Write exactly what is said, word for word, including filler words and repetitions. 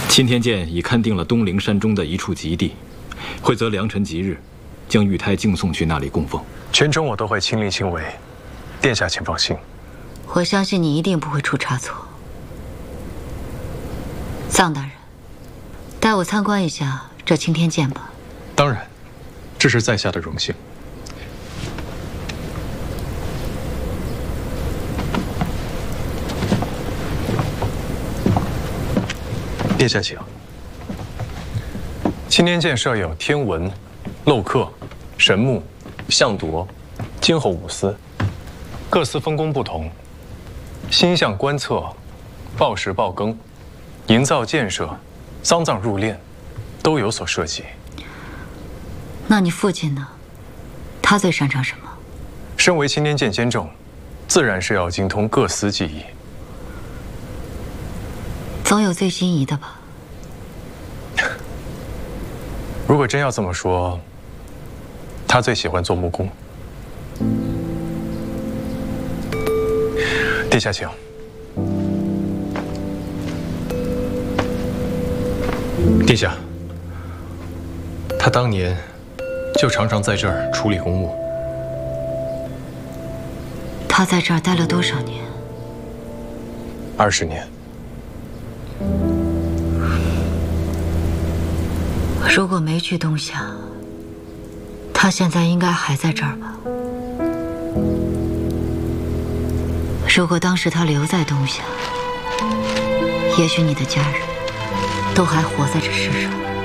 钦天监已勘定了东陵山中的一处极地，会择良辰吉日，将玉胎敬送去那里供奉。 全程我都会亲力亲为，殿下请放心。 我相信你一定不会出差错。臧大人，带我参观一下这钦天监吧。 当然，这是在下的荣幸。殿下请。钦天监设有天文、漏刻、神木、象夺、今候五司，各司分工不同，星象观测、报时报更、营造建设、丧葬入殓，都有所涉及。 那你父亲呢？他最擅长什么？ 身为钦天监监正，自然是要精通各司技艺。 总有最心仪的吧？ 如果真要这么说，他最喜欢做木工。殿下请。殿下，他当年就常常在这儿处理公务。 他在这儿待了多少年？ 二十年。 如果没去东夏，他现在应该还在这儿吧？如果当时他留在东夏，也许你的家人都还活在这世上。